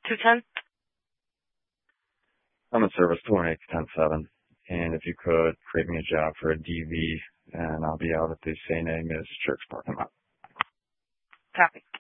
210? I'm in service 28-10-7. And if you could create me a job for a DV, and I'll be out at the St. Agnes Church parking lot. Copy.